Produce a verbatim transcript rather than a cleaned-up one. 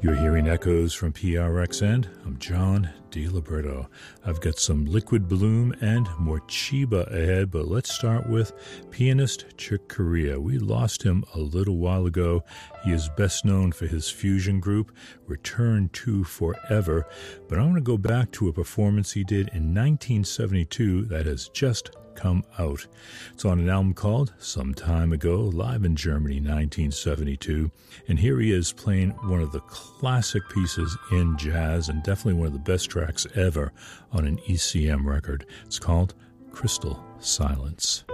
You're hearing echoes from P R X, and I'm John DiLiberto. I've got some Liquid Bloom and more Chiba ahead, but let's start with pianist Chick Corea. We lost him a little while ago. He is best known for his fusion group, Return to Forever, but I want to go back to a performance he did in nineteen seventy-two that has just come out. It's on an album called Some Time Ago, live in Germany, nineteen seventy-two. And here he is playing one of the classic pieces in jazz and definitely one of the best tracks ever on an E C M record. It's called Crystal Silence.